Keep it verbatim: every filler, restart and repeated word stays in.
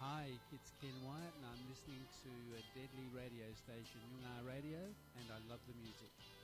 Hi, it's Ken Wyatt and I'm listening to a deadly radio station, Noongar Radio, and I love the music.